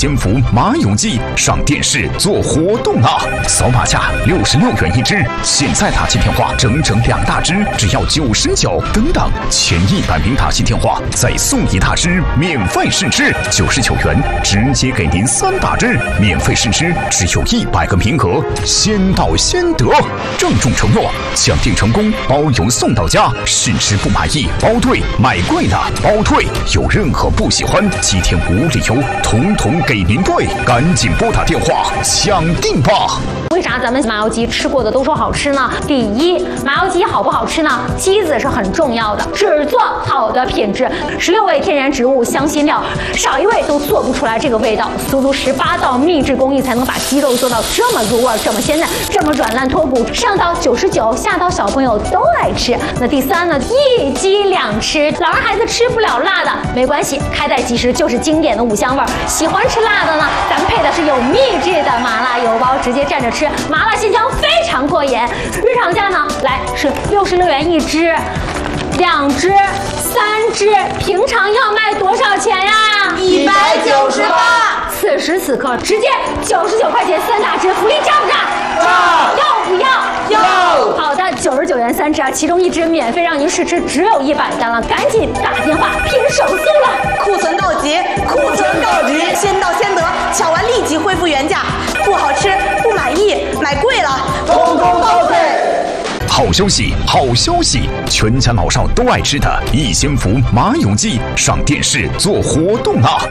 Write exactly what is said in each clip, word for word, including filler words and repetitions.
仙福马永记上电视做活动啦！扫把价六十六元一只，现在塔系电话整整两大只，只要九十九。等等，前一百名塔系电话再送一大只免费试吃，九十九元直接给您三大只免费试吃，只有一百个名额，先到先得。郑重承诺，抢订成功包邮送到家，试吃不满意包退，买贵的包退，有任何不喜欢七天无理由统统给您退，赶紧拨打电话抢订吧！ 为啥咱们麻油鸡吃过的都说好吃呢？第一，麻油鸡好不好吃呢？鸡子是很重要的，只做好的品质，十六味天然植物香辛料，少一味都做不出来这个味道。足足十八道秘制工艺才能把鸡肉做到这么入味、这么鲜嫩、这么软烂脱骨，上到九十九，下到小朋友都爱吃。那第三呢？一鸡两吃，老人孩子吃不了辣的没关系，开袋即食就是经典的五香味。喜欢吃辣的呢，咱们配的是有秘制的麻辣油包，直接蘸着吃。麻辣鲜香非常过瘾，日常价呢，来是六十六元一只，两只、三只，平常要卖多少钱呀？ 一百九十八。 此时此刻直接九十九块钱三大只，福利炸不炸？ 炸！ 要不要？ 要！ 好的，九十九元三只啊，其中一只免费让您试吃，只有一百单了，赶紧打电话拼手速了！ 库存告急，库存告急，先到先得，抢完立即恢复原价，不好吃不满意，买贵了，通通包退。 好消息，好消息！全家老少都爱吃的益仙福马永记上电视做活动啦！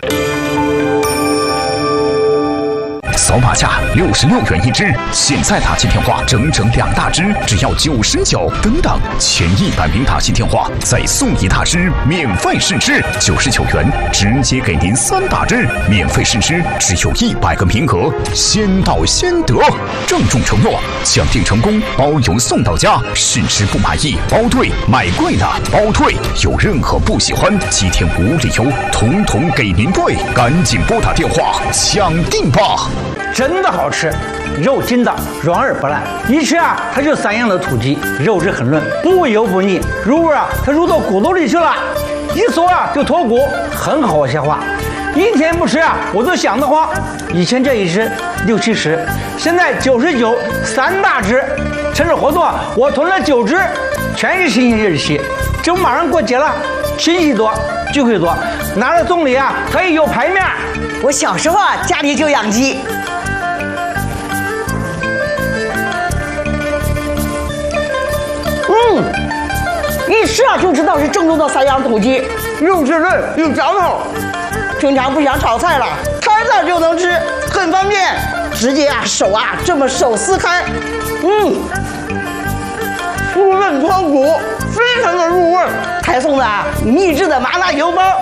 扫把价六十六元一只，现在塔系电话整整两大只，只要九十九。等等，前一百名塔系电话再送一大只免费试吃，九十九元直接给您三大只免费试吃，只有一百个名额，先到先得。郑重承诺，抢订成功包邮送到家，试吃不满意包退，买贵的包退，有任何不喜欢七天无理由统统给您退，赶紧拨打电话抢订吧！ 真的好吃，肉筋道，软而不烂，一吃啊，它就散养的土鸡，肉质很嫩，不油不腻，入味啊，它入到骨头里去了，一嗦啊就脱骨，很好消化。一天不吃啊，我都想得慌。以前这一只六七十，现在九十九，三大只。趁着活动啊，我囤了九只，全是新鲜日期。这不马上过节了，亲戚多，聚会多，拿着送礼啊，可以有排面。 我小时候啊，家里就养鸡。嗯，一吃啊就知道是正宗的散养土鸡，肉质嫩又嚼头。平常不想炒菜了，摊上就能吃，很方便，直接啊手啊这么手撕开，嗯，酥嫩脱骨，非常的入味，还送的啊秘制的麻辣油包。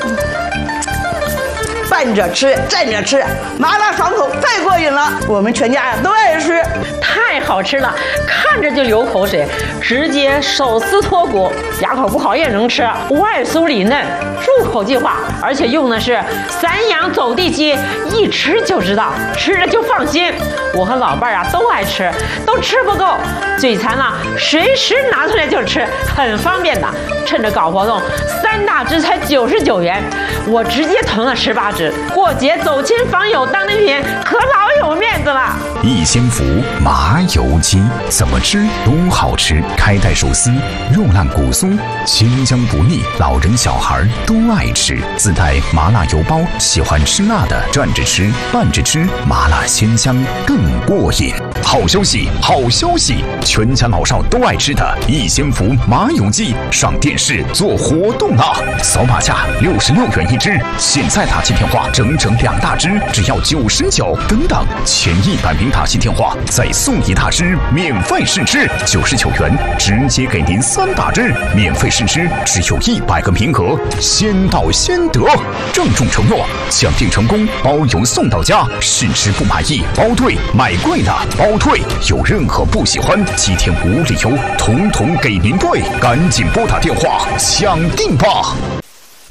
拌着吃，蘸着吃，麻辣爽口，太过瘾了！我们全家都爱吃， 太好吃了，看着就流口水，直接手撕脱骨，牙口不好也能吃，外酥里嫩，入口即化，而且用的是散养走地鸡，一吃就知道，吃着就放心。我和老伴儿啊都爱吃，都吃不够，嘴馋了随时拿出来就吃，很方便的。趁着搞活动，三大只才九十九元，我直接囤了十八只。过节走亲访友当礼品，可老有面子了。 益仙福麻油鸡怎么吃都好吃，开袋手撕，肉烂骨酥，清香不腻，老人小孩都爱吃。自带麻辣油包，喜欢吃辣的蘸着吃，拌着吃，麻辣鲜香更过瘾。好消息，好消息！全家老少都爱吃的益仙福麻油鸡上电视做活动啦！扫把价六十六元一只，现在塔系电话整整两大只，只要九十九。等等，前一百名塔系电话再送一大只免费试吃，九十九元直接给您三大只免费试吃，只有一百个名额，先到先得。郑重承诺，抢订成功包邮送到家，试吃不满意包退，买贵的包退，有任何不喜欢七天无理由统统给您退，赶紧拨打电话抢订吧！